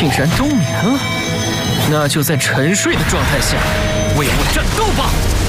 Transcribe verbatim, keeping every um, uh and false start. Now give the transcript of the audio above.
竟然冬眠了，那就在沉睡的状态下为我战斗吧！